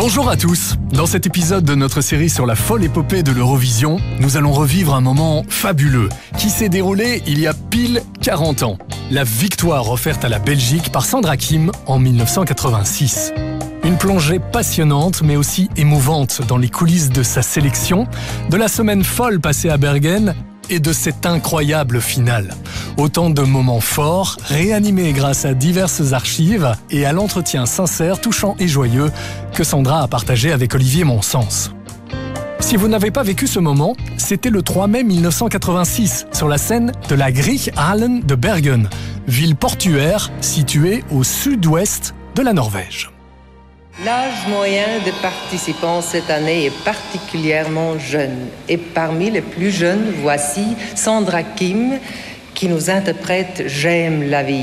Bonjour à tous. Dans cet épisode de notre série sur la folle épopée de l'Eurovision, nous allons revivre un moment fabuleux qui s'est déroulé il y a pile 40 ans. La victoire offerte à la Belgique par Sandra Kim en 1986. Une plongée passionnante mais aussi émouvante dans les coulisses de sa sélection, de la semaine folle passée à Bergen et de cette incroyable finale. Autant de moments forts, réanimés grâce à diverses archives et à l'entretien sincère, touchant et joyeux que Sandra a partagé avec Olivier Monsens. Si vous n'avez pas vécu ce moment, c'était le 3 mai 1986 sur la scène de la Grieghallen de Bergen, ville portuaire située au sud-ouest de la Norvège. L'âge moyen des participants cette année est particulièrement jeune. Et parmi les plus jeunes, voici Sandra Kim qui nous interprète « J'aime la vie ».